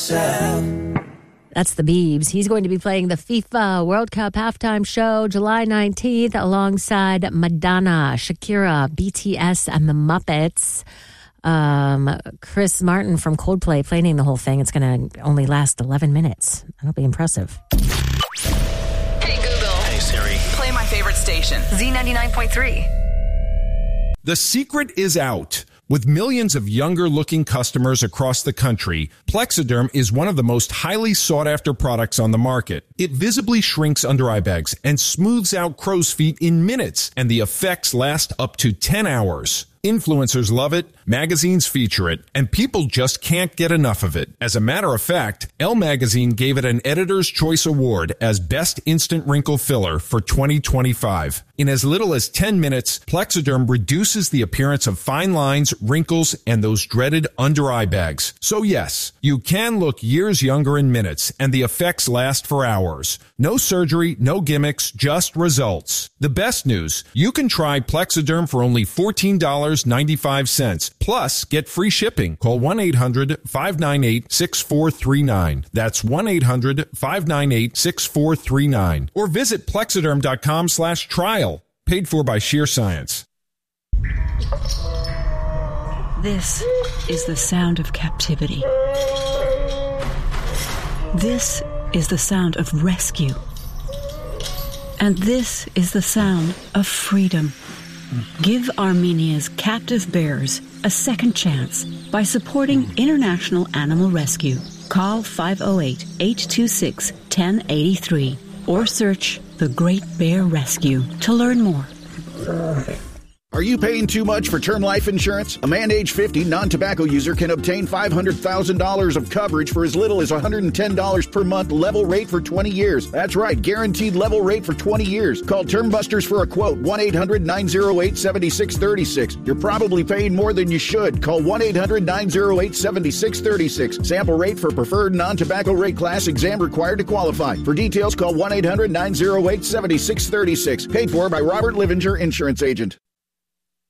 myself. That's the Biebs. He's going to be playing the FIFA World Cup halftime show July 19th alongside Madonna, Shakira, BTS, and the Muppets. Chris Martin from Coldplay planning the whole thing. It's going to only last 11 minutes. That'll be impressive. Hey, Google. Hey, Siri. Play my favorite station, Z99.3. The secret is out. With millions of younger-looking customers across the country, Plexiderm is one of the most highly sought-after products on the market. It visibly shrinks under eye bags and smooths out crow's feet in minutes, and the effects last up to 10 hours. Influencers love it, magazines feature it, and people just can't get enough of it. As a matter of fact, Elle Magazine gave it an Editor's Choice Award as Best Instant Wrinkle Filler for 2025. In as little as 10 minutes, Plexiderm reduces the appearance of fine lines, wrinkles, and those dreaded under-eye bags. So yes, you can look years younger in minutes, and the effects last for hours. No surgery, no gimmicks, just results. The best news, you can try Plexiderm for only $14.95. Plus, get free shipping. Call 1-800-598-6439. That's 1-800-598-6439. Or visit Plexiderm.com/trial. Paid for by Sheer Science. This is the sound of captivity. This is the sound of rescue. And this is the sound of freedom. Give Armenia's captive bears a second chance by supporting International Animal Rescue. Call 508-826-1083 or search The Great Bear Rescue to learn more. Are you paying too much for term life insurance? A man age 50 non-tobacco user can obtain $500,000 of coverage for as little as $110 per month, level rate for 20 years. That's right, guaranteed level rate for 20 years. Call Term Busters for a quote, 1-800-908-7636. You're probably paying more than you should. Call 1-800-908-7636. Sample rate for preferred non-tobacco rate class, exam required to qualify. For details, call 1-800-908-7636. Paid for by Robert Livinger, Insurance Agent.